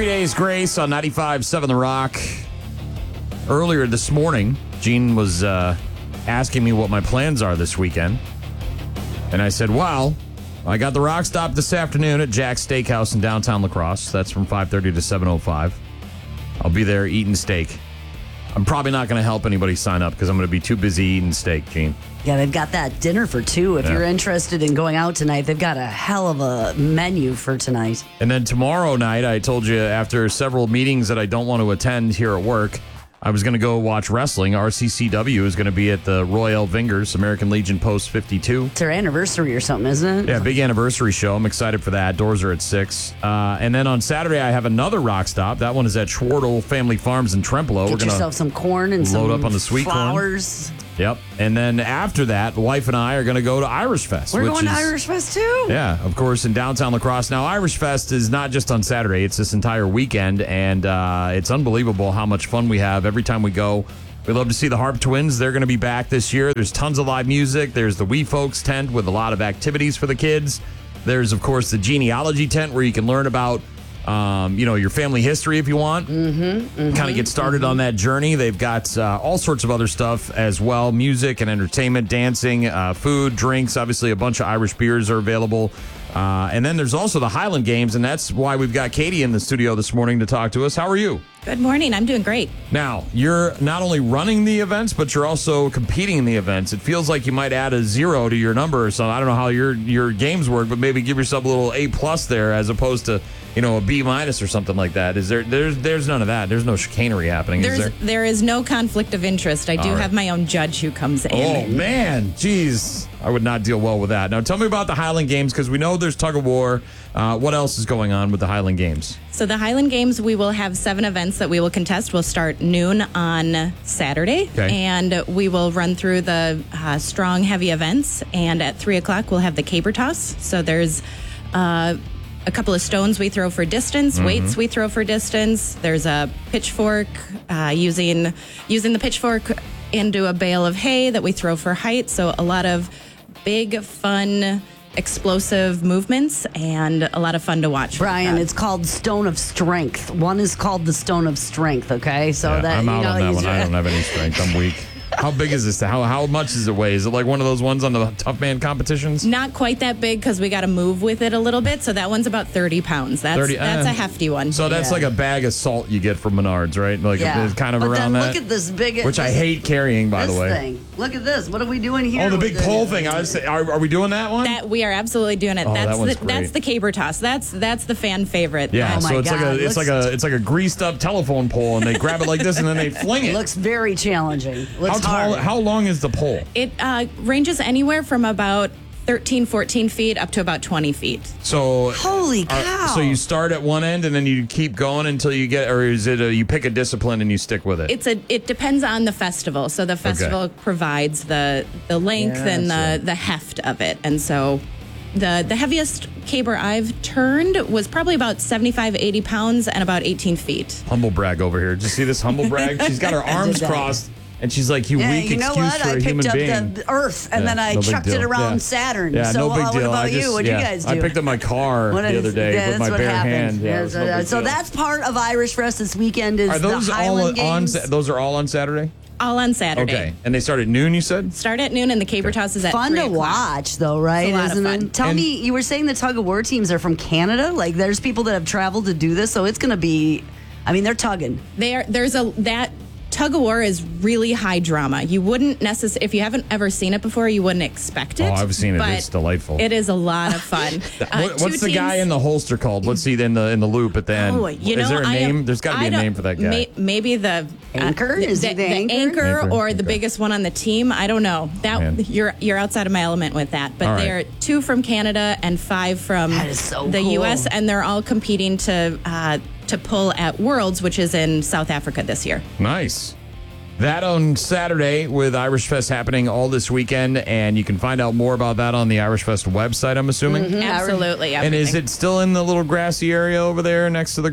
Days Grace on 95.7 The Rock. Earlier this morning, Gene was asking me what my plans are this weekend. And I said, well, I got the Rock Stop this afternoon at Jack's Steakhouse in downtown La Crosse. That's from 5:30 to 7:05. I'll be there eating steak. I'm probably not going to help anybody sign up because I'm going to be too busy eating steak, Gene. Yeah, they've got that dinner for two. If you're interested in going out tonight, they've got a hell of a menu for tonight. And then tomorrow night, I told you after several meetings that I don't want to attend here at work, I was going to go watch wrestling. RCCW is going to be at the Royal Vingers, American Legion Post 52. It's their anniversary or something, isn't it? Yeah, big anniversary show. I'm excited for that. Doors are at 6. And then on Saturday, I have another Rock Stop. That one is at Schwartle Family Farms in Trempealeau. Get yourself some corn and some load up on the sweet flowers. Corn. Yep. And then after that, the wife and I are going to go to Irish Fest. We're going to Irish Fest, too? Yeah, of course, in downtown La Crosse. Now, Irish Fest is not just on Saturday. It's this entire weekend, and it's unbelievable how much fun we have every time we go. We love to see the Harp Twins. They're going to be back this year. There's tons of live music. There's the Wee Folks tent with a lot of activities for the kids. There's, of course, the genealogy tent where you can learn about your family history if you want. Kind of get started on that journey. They've got all sorts of other stuff as well. Music and entertainment, dancing, food, drinks. Obviously, a bunch of Irish beers are available. And then there's also the Highland Games, and that's why we've got Katie in the studio this morning to talk to us. How are you? Good morning. I'm doing great. Now, you're not only running the events, but you're also competing in the events. It feels like you might add a 0 to your number or something. I don't know how your games work, but maybe give yourself a little A+ there as opposed to a B- or something like that. There's none of that. There's no chicanery happening, is there? There is no conflict of interest. I do have my own judge who comes in. Oh, man. Jeez. I would not deal well with that. Now, tell me about the Highland Games, because we know there's tug of war. What else is going on with the Highland Games? So the Highland Games, we will have 7 events that we will contest. We'll start noon on Saturday, and we will run through the strong, heavy events. And at 3 o'clock, we'll have the caber toss. So there's a couple of stones we throw for distance, weights we throw for distance. There's a pitchfork, using the pitchfork into a bale of hay that we throw for height. So a lot of big, fun, explosive movements and a lot of fun to watch. Brian, it's called Stone of Strength. One is called the Stone of Strength, okay? So I'm out on that one. I don't have any strength. I'm weak. How big is this? How much does it weigh? Is it like one of those ones on the Tough Man competitions? Not quite that big because we got to move with it a little bit. So that one's about 30 pounds. That's a hefty one. So that's like a bag of salt you get from Menards, right? Like it's kind of but around then that. Look at this big, which I hate carrying, by the way. Thing. Look at this. What are we doing here? Oh, the big pole thing. Are we doing that one? That we are absolutely doing it. Oh, that's the caber toss. That's the fan favorite. Yeah. So it's like a greased up telephone pole, and they grab it like this, and then they fling it. It looks very challenging. Looks hard. How long is the pole? It ranges anywhere from about 13, 14 feet up to about 20 feet. So holy cow! So you start at one end and then you keep going until you get, or is it you pick a discipline and you stick with it? It depends on the festival. So the festival provides the length and the heft of it, and so the heaviest caber I've turned was probably about 75, 80 pounds and about 18 feet. Humble brag over here. Did you see this humble brag? She's got her arms crossed. And she's like, weak excuse for a human being. I picked up the Earth, and then I chucked it around Saturn. Yeah, so no big deal. What about you? What did you guys do? I picked up my car the other day with my bare hand. Yeah, so that's part of Irish Fest this weekend is those the Highland Games. Those are all on Saturday? All on Saturday. Okay. And they start at noon, you said? Start at noon, and the caber toss is at 3 o'clock. Fun to watch, though, right? It's a lot of fun. Tell me, you were saying the tug-of-war teams are from Canada? Like, there's people that have traveled to do this, so it's going to be, they're tugging. That tug-of-war is really high drama. You wouldn't necessarily, if you haven't ever seen it before, you wouldn't expect it. Oh, I've seen it. It's delightful. It is a lot of fun. What's the guy in the holster called? What's he in the loop at the end? Oh, is there a name? There's got to be a name for that guy. Maybe the anchor? Is it the anchor or the biggest one on the team? I don't know. You're outside of my element with that. But there are 2 from Canada and 5 from the U.S., and they're all competing to pull at Worlds, which is in South Africa this year. Nice. That on Saturday with Irish Fest happening all this weekend, and you can find out more about that on the Irish Fest website, I'm assuming. Mm-hmm. Absolutely. And is it still in the little grassy area over there next to the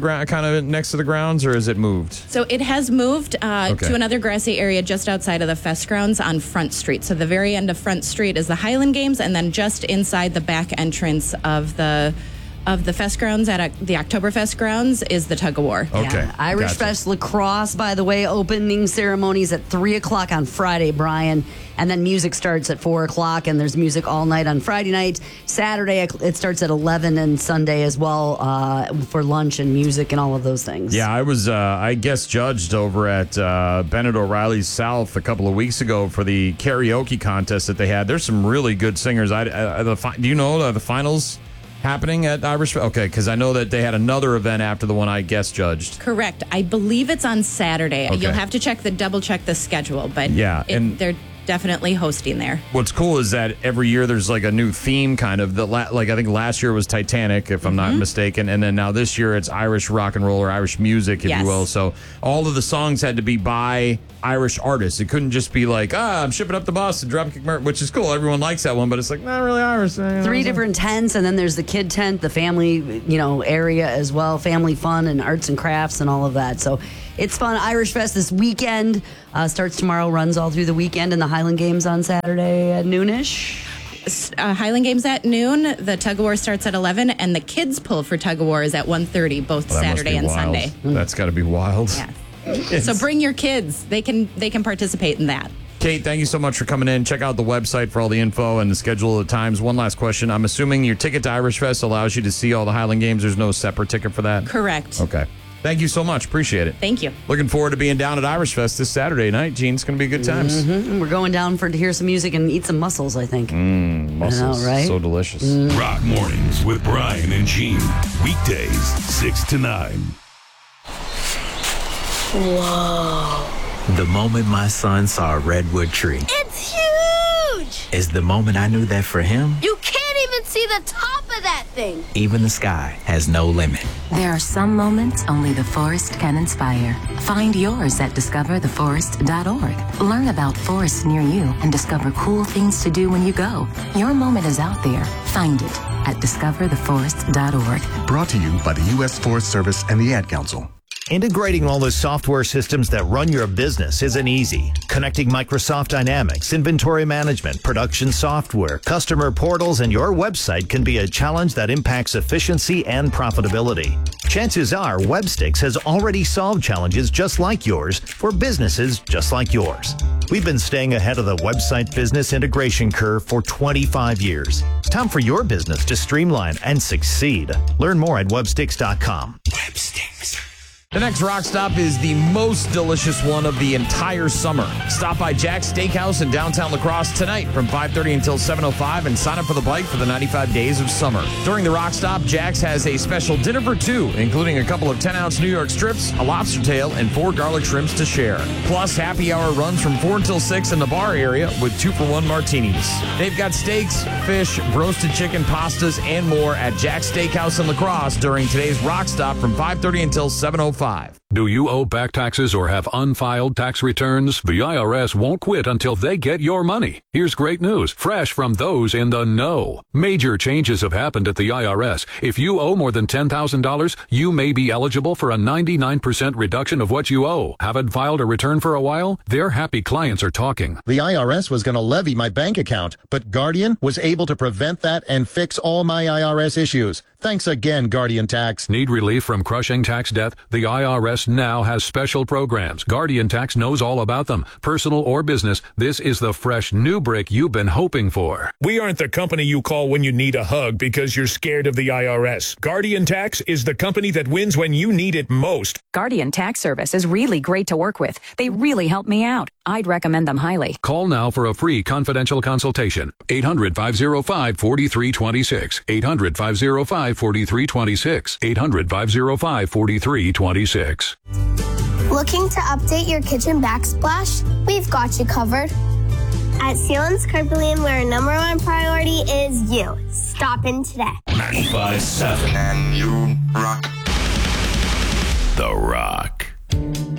grounds, or is it moved? So it has moved to another grassy area just outside of the Fest grounds on Front Street. So the very end of Front Street is the Highland Games, and then just inside the back entrance of the of the fest grounds at the Oktoberfest grounds is the tug of war. Okay. Yeah. Irish Gotcha. Fest Lacrosse, by the way, opening ceremonies at 3 o'clock on Friday, Brian. And then music starts at 4 o'clock, and there's music all night on Friday night. Saturday, it starts at 11, and Sunday as well for lunch and music and all of those things. Yeah, I was, I guess, judged over at Bennett O'Reilly's South a couple of weeks ago for the karaoke contest that they had. There's some really good singers. Do you know the finals happening at Irish Fest? Okay, because I know that they had another event after the one I guest judged. Correct. I believe it's on Saturday. Okay. You'll have to double check the schedule, but Yeah, and they're definitely hosting there. What's cool is that every year there's like a new theme, kind of. Like I think last year was Titanic, if I'm not mistaken, and then now this year it's Irish rock and roll or Irish music, if you will. So all of the songs had to be by Irish artists. It couldn't just be like, I'm shipping up the bus and Dropkick Murphys, which is cool. Everyone likes that one, but it's like not really Irish. 3 different tents, and then there's the kid tent, the family, area as well, family fun and arts and crafts and all of that. So it's fun. Irish Fest this weekend starts tomorrow, runs all through the weekend, and the Highland Games on Saturday at noonish. Highland Games at noon. The tug of war starts at 11, and the kids pull for tug of war is at 1:30, both Well, that must Saturday be and wild. Sunday. That's got to be wild. Yeah. So bring your kids. They can participate in that. Kate, thank you so much for coming in. Check out the website for all the info and the schedule of the times. One last question. I'm assuming your ticket to Irish Fest allows you to see all the Highland Games. There's no separate ticket for that? Correct. Okay. Thank you so much. Appreciate it. Thank you. Looking forward to being down at Irish Fest this Saturday night, Gene. It's going to be good times. And we're going down to hear some music and eat some mussels, I think. Mussels. I know, right? So delicious. Rock Mornings with Brian and Gene. Weekdays, 6 to 9. The moment my son saw a redwood tree It's huge! is the moment I knew that for him, You can't even see the top of that thing. even the sky has no limit. There are some moments only the forest can inspire. Find yours at discovertheforest.org. Learn about forests near you and discover cool things to do when you go. Your moment is out there. Find it at discovertheforest.org. Brought to you by the U.S. Forest Service and the Ad Council. Integrating all the software systems that run your business isn't easy. Connecting Microsoft Dynamics, inventory management, production software, customer portals, and your website can be a challenge that impacts efficiency and profitability. Chances are Websticks has already solved challenges just like yours for businesses just like yours. We've been staying ahead of the website business integration curve for 25 years. It's time for your business to streamline and succeed. Learn more at websticks.com. Websticks. The next rock stop is the most delicious one of the entire summer. Stop by Jack's Steakhouse in downtown La Crosse tonight from 5:30 until 7:05 and sign up for the bike for the 95 days of summer. During the rock stop, Jack's has a special dinner for two, including a couple of 10-ounce New York strips, a lobster tail, and 4 garlic shrimps to share. Plus, happy hour runs from 4 until 6 in the bar area with 2-for-1 martinis. They've got steaks, fish, roasted chicken, pastas, and more at Jack's Steakhouse in La Crosse during today's rock stop from 5:30 until 7:05. Do you owe back taxes or have unfiled tax returns? The IRS won't quit until they get your money. Here's great news, fresh from those in the know. Major changes have happened at the IRS. If you owe more than $10,000, you may be eligible for a 99% reduction of what you owe. Haven't filed a return for a while? Their happy clients are talking. The IRS was going to levy my bank account, but Guardian was able to prevent that and fix all my IRS issues. Thanks again, Guardian Tax. Need relief from crushing tax debt? The IRS now has special programs. Guardian Tax knows all about them. Personal or business, this is the fresh new brick you've been hoping for. We aren't the company you call when you need a hug because you're scared of the IRS. Guardian Tax is the company that wins when you need it most. Guardian Tax Service is really great to work with. They really help me out. I'd recommend them highly. Call now for a free confidential consultation. 800-505-4326. 800-505-4326. 800-505-4326. Looking to update your kitchen backsplash? We've got you covered. At Sealands Carpeting, where our number one priority is you. Stop in today. 95.7. And you rock. The Rock.